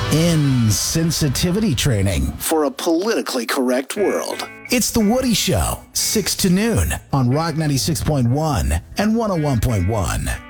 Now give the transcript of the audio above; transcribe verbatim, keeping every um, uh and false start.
Insensitivity training for a politically correct world. It's The Woody Show, six to noon on Rock ninety-six point one and one oh one point one.